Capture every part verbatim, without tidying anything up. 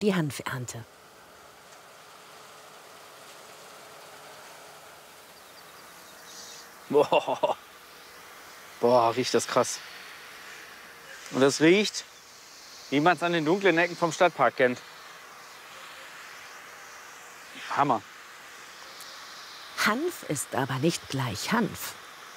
die Hanfernte. Boah. Boah, riecht das krass. Und das riecht, wie man es an den dunklen Ecken vom Stadtpark kennt. Hammer. Hanf ist aber nicht gleich Hanf.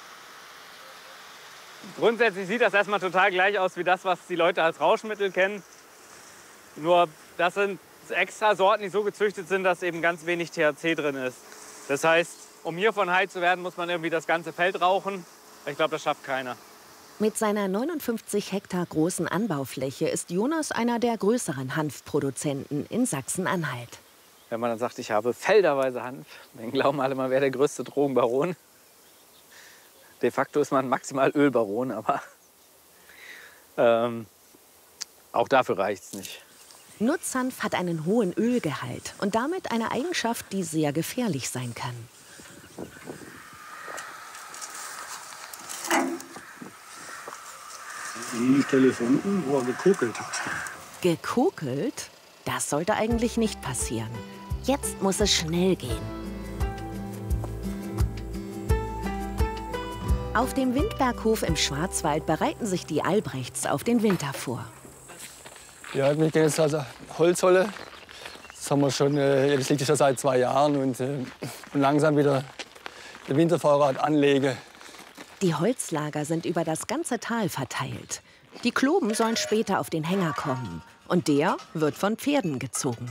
Grundsätzlich sieht das erstmal total gleich aus wie das, was die Leute als Rauschmittel kennen. Nur das sind extra Sorten, die so gezüchtet sind, dass eben ganz wenig T H C drin ist. Das heißt, um hiervon high zu werden, muss man irgendwie das ganze Feld rauchen. Ich glaube, das schafft keiner. Mit seiner neunundfünfzig Hektar großen Anbaufläche ist Jonas einer der größeren Hanfproduzenten in Sachsen-Anhalt. Wenn man dann sagt, ich habe felderweise Hanf, dann glauben alle, man wäre der größte Drogenbaron. De facto ist man maximal Ölbaron, aber ähm, auch dafür reicht es nicht. Nutzhanf hat einen hohen Ölgehalt und damit eine Eigenschaft, die sehr gefährlich sein kann. Die Stelle ist unten, wo er gekokelt hat. Gekokelt? Das sollte eigentlich nicht passieren. Jetzt muss es schnell gehen. Auf dem Windberghof im Schwarzwald bereiten sich die Albrechts auf den Winter vor. Ja, wir gehen jetzt also Holzholle. Das haben wir schon, äh, das liegt schon seit zwei Jahren und, äh, und langsam wieder den Wintervorrat anlegen. Die Holzlager sind über das ganze Tal verteilt. Die Kloben sollen später auf den Hänger kommen. Und der wird von Pferden gezogen.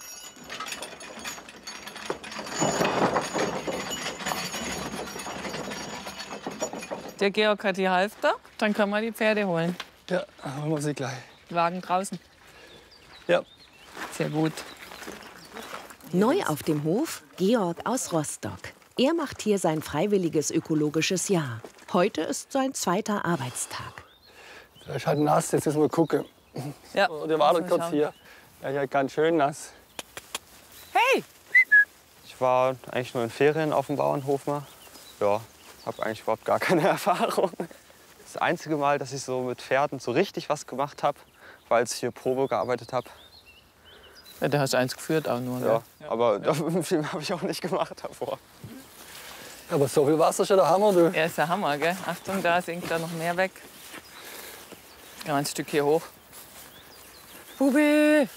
Der Georg hat die Halfter, dann können wir die Pferde holen. Ja, holen wir sie gleich. Wagen draußen. Ja. Sehr gut. Neu auf dem Hof Georg aus Rostock. Er macht hier sein freiwilliges ökologisches Jahr. Heute ist sein zweiter Arbeitstag. Da ist halt nass, jetzt müssen wir gucken. Ja, oh, der wartet kurz schauen. Hier. Ja, ja, ganz schön nass. Hey! Ich war eigentlich nur in Ferien auf dem Bauernhof mal. Ja, habe eigentlich überhaupt gar keine Erfahrung. Das einzige Mal, dass ich so mit Pferden so richtig was gemacht habe, war, als ich hier Probe gearbeitet habe. Ja, der hast eins geführt auch nur. Ja, Ja. aber ja. Viel habe ich auch nicht gemacht davor. Aber so viel Wasser schon der Hammer, du. Ja, ist der Hammer, gell? Achtung, da sinkt da noch mehr weg. Geh mal ein Stück hier hoch. Bubi!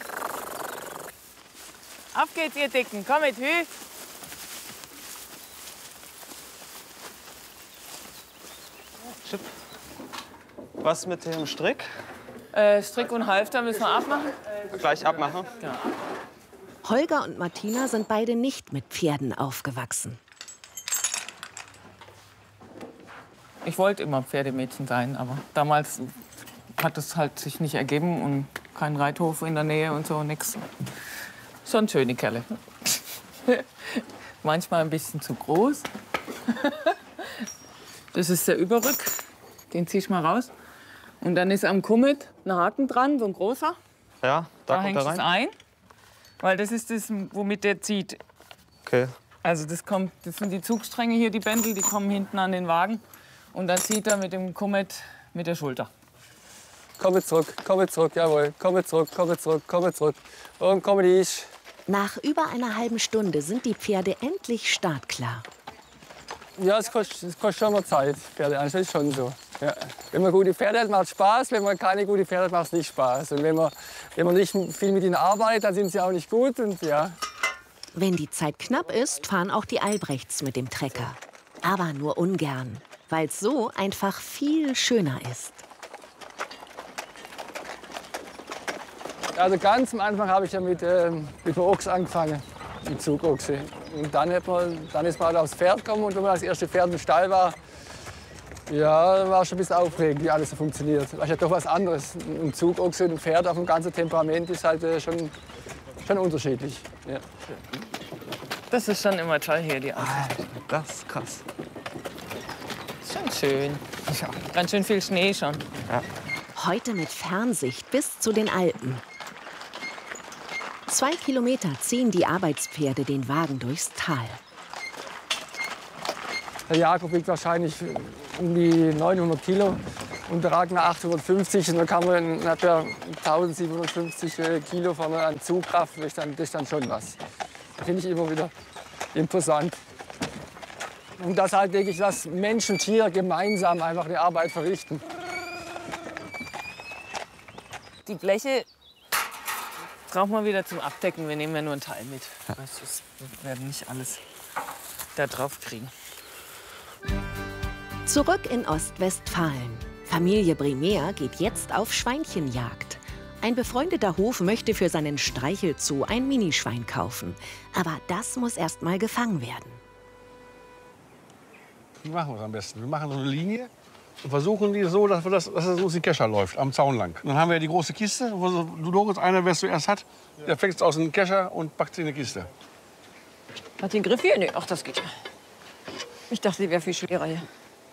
Auf geht's, ihr Dicken. Komm mit, Hü. Was mit dem Strick? Äh, Strick und Halfter müssen wir abmachen. Gleich abmachen? Ja. Holger und Martina sind beide nicht mit Pferden aufgewachsen. Ich wollte immer Pferdemädchen sein, aber damals hat es halt sich nicht ergeben und kein Reithof in der Nähe und so, nix. Schon schöne Kerle. Manchmal ein bisschen zu groß. Das ist der Überrück, den zieh ich mal raus. Und dann ist am Kummet ein Haken dran, so ein großer. Ja, da, Da kommt hängt er es rein. ein, weil das ist das, womit der zieht. Okay. Also das, kommt, das sind die Zugstränge hier, die Bändel, die kommen hinten an den Wagen. Und dann zieht er mit dem Kummet mit der Schulter. Komm jetzt zurück, komm jetzt zurück, jawohl. Komm jetzt zurück, komm jetzt zurück, komm jetzt zurück. Und komm die ich. Nach über einer halben Stunde sind die Pferde endlich startklar. Ja, es kostet, es kostet schon mal Zeit, Pferde. Das ist schon so. Ja. Wenn man gute Pferde hat, macht es Spaß. Wenn man keine guten Pferde hat, macht es nicht Spaß. Und wenn man, wenn man nicht viel mit ihnen arbeitet, dann sind sie auch nicht gut. Und, ja. Wenn die Zeit knapp ist, fahren auch die Albrechts mit dem Trecker. Aber nur ungern, weil es so einfach viel schöner ist. Also ganz am Anfang habe ich ja mit, ähm, mit dem Ochs angefangen, mit Zugochse. Und dann, hat man, dann ist man halt aufs Pferd gekommen und wenn man das erste Pferd im Stall war, ja, war schon ein bisschen aufregend, wie alles so funktioniert. Das ist ja doch was anderes. Ein Zugochse und ein Pferd auf dem ganzen Temperament ist halt äh, schon, schon unterschiedlich. Ja. Das ist schon immer toll hier, die Aussicht. Das ist krass. Ist schon schön. Ganz schön viel Schnee schon. Ja. Heute mit Fernsicht bis zu den Alpen. Zwei Kilometer ziehen die Arbeitspferde den Wagen durchs Tal. Der Jakob wiegt wahrscheinlich um die neunhundert Kilo. Und der Ragnar achthundertfünfzig und da kann man etwa tausendsiebenhundertfünfzig Kilo vorne an Zugkraft, das ist, dann, das ist dann schon was. Das finde ich immer wieder imposant. Und das halt denke ich, dass Mensch und Tier gemeinsam einfach die Arbeit verrichten. Die Bleche braucht man wieder zum Abdecken. Wir nehmen ja nur einen Teil mit. Ja. Wir werden nicht alles da drauf kriegen. Zurück in Ostwestfalen. Familie Bremer geht jetzt auf Schweinchenjagd. Ein befreundeter Hof möchte für seinen Streichelzoo ein Minischwein kaufen. Aber das muss erst mal gefangen werden. Wie machen wir es am besten? Wir machen so eine Linie und versuchen die so, dass, wir das, dass es uns in den Kescher läuft, am Zaun lang. Und dann haben wir die große Kiste, wo so, du Doris, einer, wer es zuerst hat, der fängt es aus dem Kescher und packt sie in die Kiste. Hat den Griff hier? Nee, ach, das geht ja. Ich dachte, die wäre viel schwerer hier.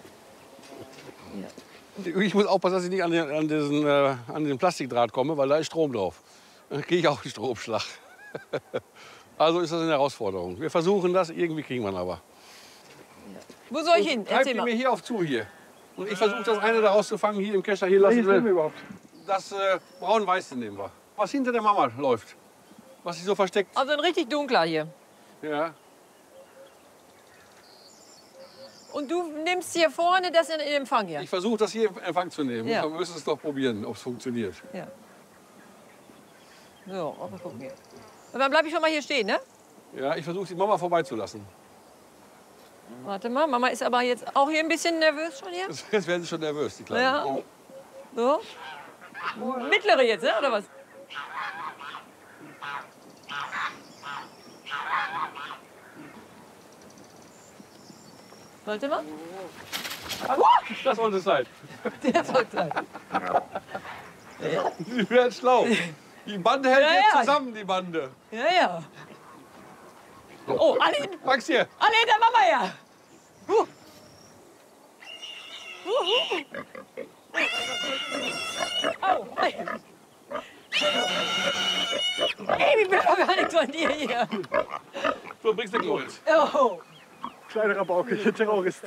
Ja. Ich muss aufpassen, dass ich nicht an den, an, diesen, äh, an den Plastikdraht komme, weil da ist Strom drauf. Dann kriege ich auch einen Stromschlag. Also ist das eine Herausforderung. Wir versuchen das, irgendwie kriegen wir ihn aber. Wo soll ich hin? Erzähl mir mal. hier auf zu hier. Und ich versuche das eine da rauszufangen, hier im Kescher. Hier lassen wir überhaupt. Das äh, braun-weiße nehmen wir. Was hinter der Mama läuft. Was sich so versteckt. Also ein richtig dunkler hier. Ja. Und du nimmst hier vorne das in den Empfang hier? Ich versuche das hier in Empfang zu nehmen. Ja. Wir müssen es doch probieren, ob es funktioniert. Ja. So, mal gucken hier. Und dann bleibe ich schon mal hier stehen, ne? Ja, ich versuche die Mama vorbeizulassen. Warte mal, Mama ist aber jetzt auch hier ein bisschen nervös schon hier. Jetzt werden sie schon nervös, die Kleinen. Ja. So. Mittlere jetzt, ne? Oder was? Warte mal. Das sollte es sein. Der soll sein. Sie werden schlau. Die Bande hält Ja, jetzt ja. zusammen, die Bande. Ja, ja. Oh, alle, hin- Max hier. alle hinter Mama her. Huh. Huh, huh. Au, hey. Ey, ich will doch gar nichts von dir hier. So, bringst du Glotz. Oh. Kleinerer bauchlicher Terrorist.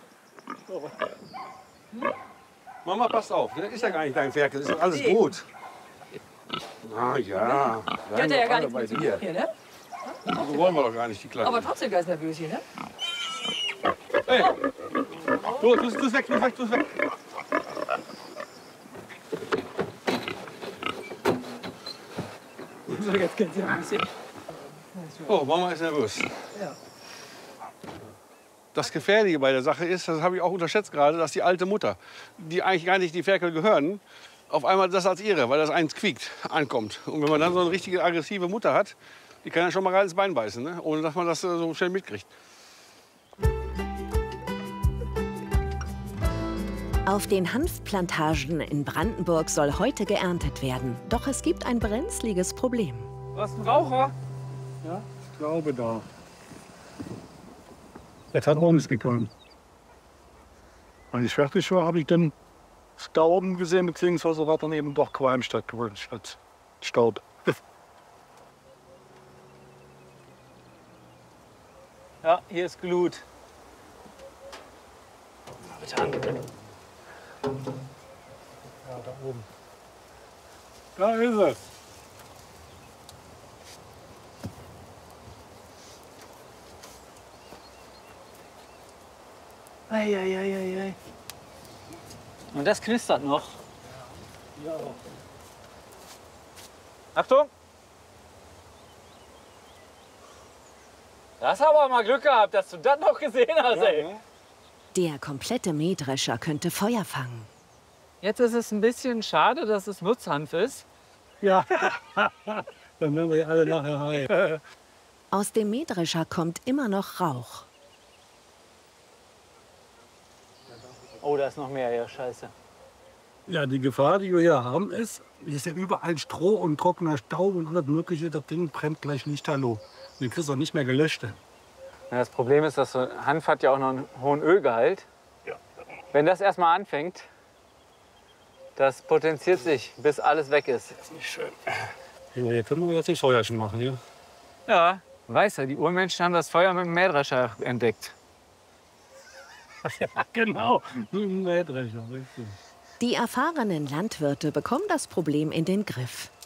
Mama, pass auf. Das ist ja gar nicht dein Ferkel. Das ist alles gut. Ah ja. Die hat ja gar nichts bei mit zu dir. tun hier, ne? So wollen wir doch gar nicht, die Kleinen. Aber trotzdem ganz nervös hier, ne? Hey. Du, du, du, weg, du, weg, du, weg. So, jetzt geht's ja ein bisschen. Oh, Mama ist nervös. Ja. Das Gefährliche bei der Sache ist, das habe ich auch unterschätzt gerade, dass die alte Mutter, die eigentlich gar nicht die Ferkel gehören, auf einmal das als ihre, weil das eins quiekt, ankommt. Und wenn man dann so eine richtige aggressive Mutter hat, die kann ja schon mal rein ins Bein beißen, ne? Ohne dass man das äh, so schnell mitkriegt. Auf den Hanfplantagen in Brandenburg soll heute geerntet werden. Doch es gibt ein brenzliges Problem. Du hast einen Raucher? Ja, ich glaube da. Jetzt hat Roms gekommen. Als ich fertig war, habe ich dann Staub gesehen, beziehungsweise war dann eben doch Qualm statt statt Staub. Ja, hier ist Glut. Bitte an. Ja, da oben. Da ist es. Eieieiei. Und das knistert noch. Ja. Achtung! Du hast aber mal Glück gehabt, dass du das noch gesehen hast, ey. Der komplette Mähdrescher könnte Feuer fangen. Jetzt ist es ein bisschen schade, dass es Nutzhanf ist. Ja. Dann werden wir alle nachher heim. Aus dem Mähdrescher kommt immer noch Rauch. Oh, da ist noch mehr, ja, scheiße. Ja, die Gefahr, die wir hier haben, ist, hier ist ja überall Stroh und trockener Staub und alles Mögliche. Das Ding brennt gleich lichterloh. Und den kriegst du auch nicht mehr gelöscht. Ja, das Problem ist, dass so Hanf hat ja auch noch einen hohen Ölgehalt. Ja. Wenn das erstmal anfängt, das potenziert sich, bis alles weg ist. Das ist nicht schön. Hier können wir jetzt nicht Feuerchen machen, ja? Ja, weiß ja, die Urmenschen haben das Feuer mit dem Mähdrescher entdeckt. Ja, genau. Mit dem Mähdrescher, richtig. Die erfahrenen Landwirte bekommen das Problem in den Griff.